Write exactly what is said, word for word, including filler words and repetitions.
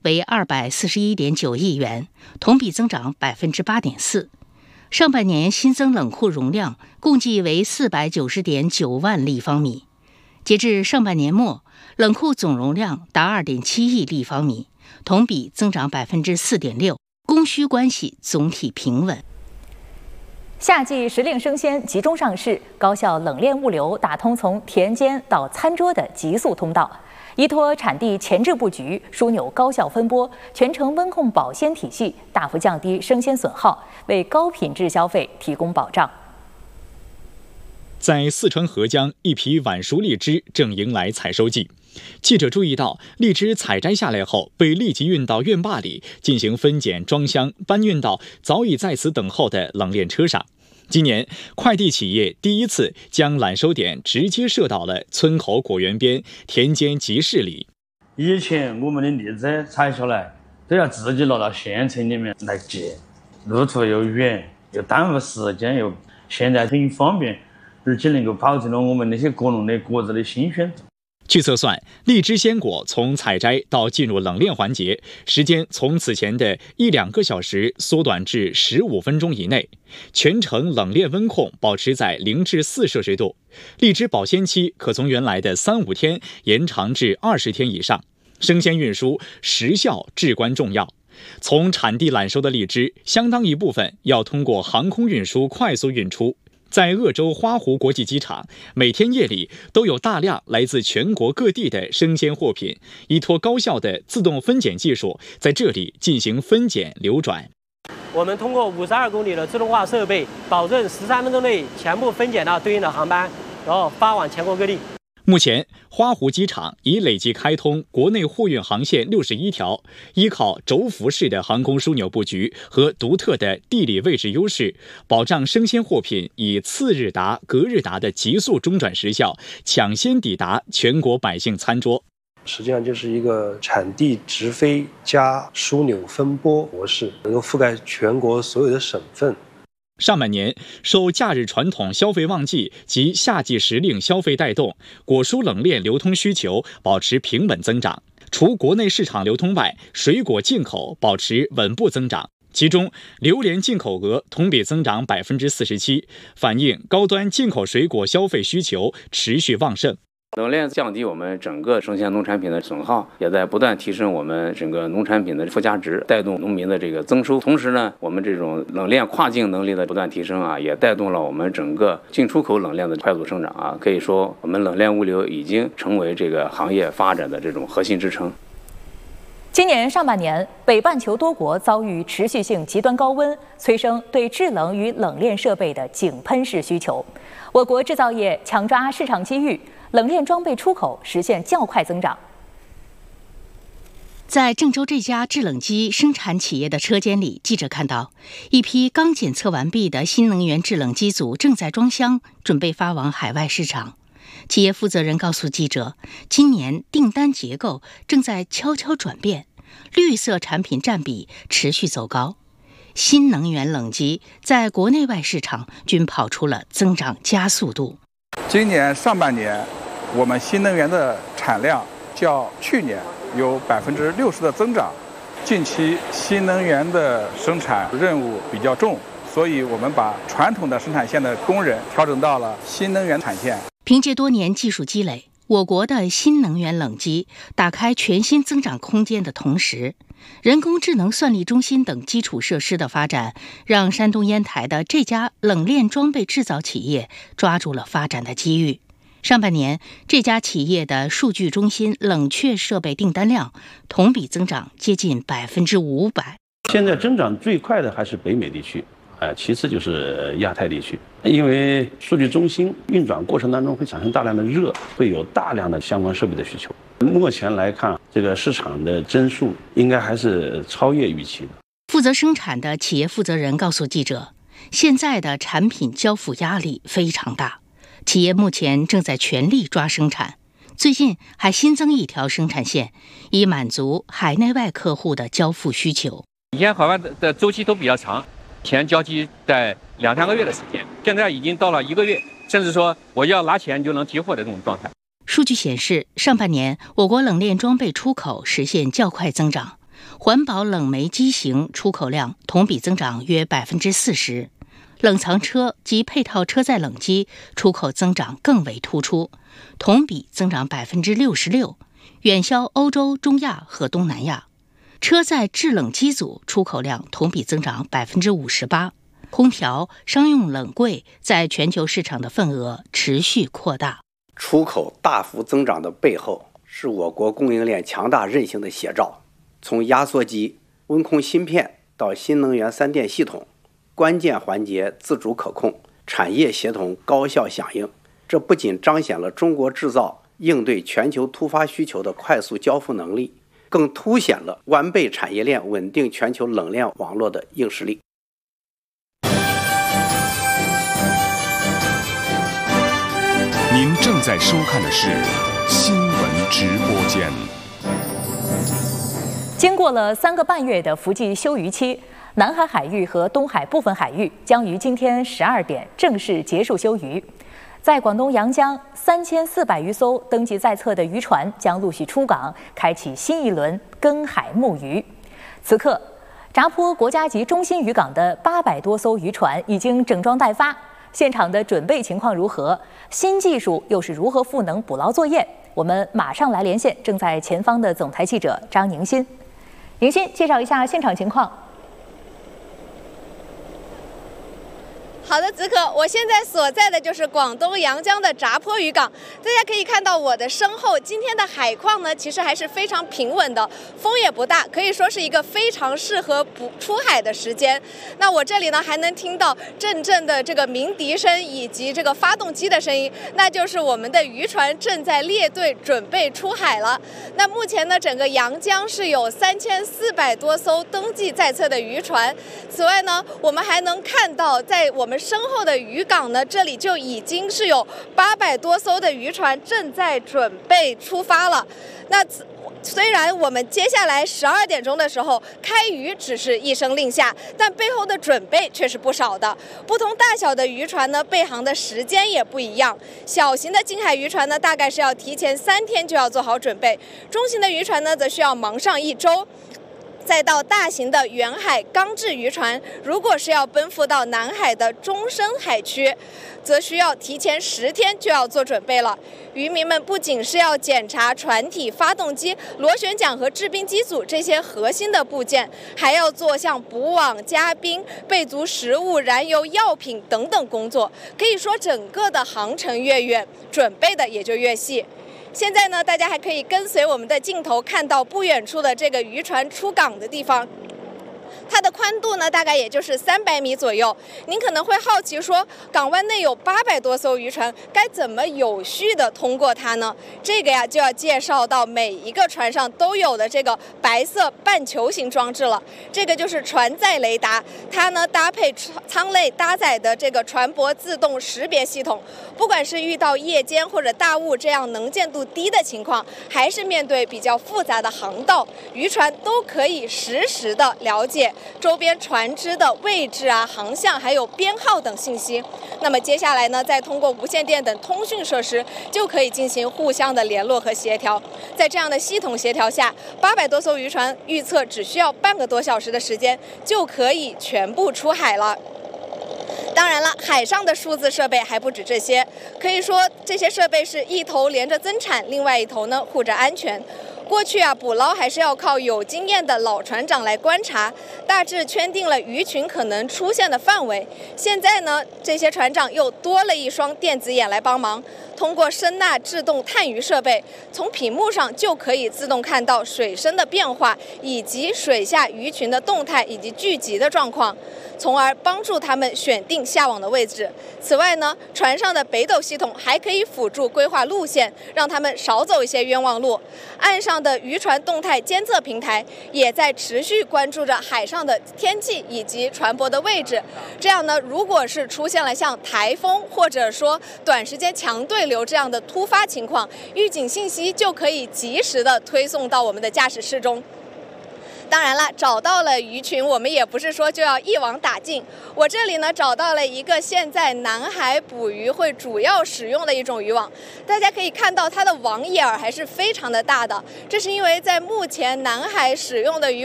为二百四十一点九亿元，同比增长百分之八点四。上半年新增冷库容量共计为四百九十点九万立方米。截至上半年末，冷库总容量达二点七亿立方米，同比增长百分之四点六，供需关系总体平稳。 夏季时令生鲜集中上市，高效冷链物流打通从田间到餐桌的急速通道，依托产地前置布局，枢纽高效分拨，全程温控保鲜体系，大幅降低生鲜损耗，为高品质消费提供保障。 在四川合江，一批晚熟荔枝正迎来采收季。记者注意到，荔枝采摘下来后，被立即运到院坝里进行分拣、装箱，搬运到早已在此等候的冷链车上。今年，快递企业第一次将揽收点直接设到了村口果园边、田间集市里。 以前我们的荔枝采下来都要自己落到县城里面来寄，路途又远，又耽误时间，又现在很方便，而且能够保证了我们那些果农的果子的新鲜。 据测算，荔枝鲜果从采摘到进入冷链环节，时间从此前的一两个小时缩短至十五分钟以内，全程冷链温控保持在零至四摄氏度，荔枝保鲜期可从原来的三五天延长至二十天以上。生鲜运输时效至关重要。从产地揽收的荔枝，相当一部分要通过航空运输快速运出。在鄂州花湖国际机场，每天夜里都有大量来自全国各地的生鲜货品，依托高效的自动分拣技术，在这里进行分拣流转。 我们通过五十二公里的自动化设备，保证十三分钟内全部分拣到对应的航班，然后发往全国各地。 目前，花湖机场已累计开通国内货运航线六十一条，依靠轴幅式的航空枢纽布局和独特的地理位置优势，保障生鲜货品以次日达、隔日达的急速中转时效，抢先抵达全国百姓餐桌。 实际上就是一个产地直飞加枢纽分拨模式，能够覆盖全国所有的省份。 上半年，受假日传统消费旺季及夏季时令消费带动，果蔬冷链流通需求保持平稳增长。除国内市场流通外，水果进口保持稳步增长。其中，榴莲进口额同比增长百分之四十七，反映高端进口水果消费需求持续旺盛。 冷链降低我们整个生鲜农产品的损耗，也在不断提升我们整个农产品的附加值，带动农民的这个增收。同时呢，我们这种冷链跨境能力的不断提升啊，也带动了我们整个进出口冷链的快速生长啊。可以说，我们冷链物流已经成为这个行业发展的这种核心支撑。 今年上半年，北半球多国遭遇持续性极端高温，催生对制冷与冷链设备的井喷式需求。我国制造业抢抓市场机遇，冷链装备出口实现较快增长。 在郑州这家制冷机生产企业的车间里，记者看到一批刚检测完毕的新能源制冷机组正在装箱，准备发往海外市场。企业负责人告诉记者，今年订单结构正在悄悄转变，绿色产品占比持续走高，新能源冷机在国内外市场均跑出了增长加速度。 今年上半年，我们新能源的产量较去年有百分之六十的增长。近期新能源的生产任务比较重，所以我们把传统的生产线的工人调整到了新能源产线。 凭借多年技术积累，我国的新能源冷机打开全新增长空间的同时，人工智能算力中心等基础设施的发展，让山东烟台的这家冷链装备制造企业抓住了发展的机遇。上半年，这家企业的数据中心冷却设备订单量同比增长接近百分之五百。 现在增长最快的还是北美地区，呃，其次就是亚太地区，因为数据中心运转过程当中会产生大量的热，会有大量的相关设备的需求。目前来看，这个市场的增速应该还是超越预期的。 负责生产的企业负责人告诉记者，现在的产品交付压力非常大，企业目前正在全力抓生产，最近还新增一条生产线，以满足海内外客户的交付需求。 以前海外的周期都比较长，前交期在两三个月的时间，现在已经到了一个月，甚至说我要拿钱就能提货的这种状态。 数据显示，上半年我国冷链装备出口实现较快增长， 环保冷媒机型出口量同比增长约百分之四十，冷藏车及配套车载冷机出口增长更为突出，同比增长百分之六十六，远销欧洲、中亚和东南亚。车载制冷机组出口量同比增长百分之五十八，空调、商用冷柜在全球市场的份额持续扩大。 出口大幅增长的背后，是我国供应链强大韧性的写照。从压缩机、温控芯片到新能源三电系统，关键环节自主可控，产业协同高效响应。这不仅彰显了中国制造应对全球突发需求的快速交付能力，更凸显了完备产业链稳定全球冷链网络的硬实力。 您正在收看的是新闻直播间。 经过了三个半月的伏季休渔期，南海海域和东海部分海域将于今天十二点正式结束休渔。在广东阳江，三千四百余艘登记在册的渔船将陆续出港，开启新一轮耕海牧渔。此刻，闸坡国家级中心渔港的八百多艘渔船已经整装待发。现场的准备情况如何？新技术又是如何赋能捕捞作业？我们马上来连线正在前方的总台记者张宁鑫。宁鑫，介绍一下现场情况。 好的，子可，我现在所在的就是广东阳江的闸坡渔港。大家可以看到我的身后，今天的海况呢，其实还是非常平稳的，风也不大，可以说是一个非常适合捕出海的时间。那我这里呢，还能听到阵阵的这个鸣笛声以及这个发动机的声音，那就是我们的渔船正在列队准备出海了。那目前呢，整个阳江是有三千四百多艘登记在册的渔船。此外呢，我们还能看到在我们身后的渔港呢，这里就已经是有八百多艘的渔船正在准备出发了。那虽然我们接下来十二点钟的时候开渔只是一声令下，但背后的准备却是不少的。不同大小的渔船呢，备航的时间也不一样。小型的近海渔船呢，大概是要提前三天就要做好准备；中型的渔船呢，则需要忙上一周。再到大型的远海钢制渔船，如果是要奔赴到南海的中深海区，则需要提前十天就要做准备了。渔民们不仅是要检查船体、发动机、螺旋桨和制冰机组这些核心的部件，还要做像补网、加冰、备足食物、燃油、药品等等工作。可以说，整个的航程越远，准备的也就越细。现在呢，大家还可以跟随我们的镜头看到不远处的这个渔船出港的地方。它的宽度呢，大概也就是三百米左右。您可能会好奇说，港湾内有八百多艘渔船，该怎么有序的通过它呢？这个呀，就要介绍到每一个船上都有的这个白色半球形装置了。这个就是船载雷达，它呢搭配舱内搭载的这个船舶自动识别系统，不管是遇到夜间或者大雾这样能见度低的情况，还是面对比较复杂的航道，渔船都可以实时的了解周边船只的位置啊、航向还有编号等信息。那么接下来呢，再通过无线电等通讯设施，就可以进行互相的联络和协调。在这样的系统协调下，八百多艘渔船预测只需要半个多小时的时间，就可以全部出海了。当然了，海上的数字设备还不止这些，可以说这些设备是一头连着增产，另外一头呢护着安全。过去啊，捕捞还是要靠有经验的老船长来观察，大致圈定了鱼群可能出现的范围。现在呢，这些船长又多了一双电子眼来帮忙，通过声呐制动探鱼设备，从屏幕上就可以自动看到水深的变化，以及水下鱼群的动态以及聚集的状况，从而帮助他们选定下网的位置。此外呢，船上的北斗系统还可以辅助规划路线，让他们少走一些冤枉路。岸上的渔船动态监测平台也在持续关注着海上的天气以及船舶的位置。这样呢，如果是出现了像台风或者说短时间强对流这样的突发情况，预警信息就可以及时的推送到我们的驾驶室中。当然了，找到了鱼群，我们也不是说就要一网打尽。我这里呢找到了一个现在南海捕鱼会主要使用的一种渔网，大家可以看到它的网眼儿还是非常的大的，这是因为在目前南海使用的渔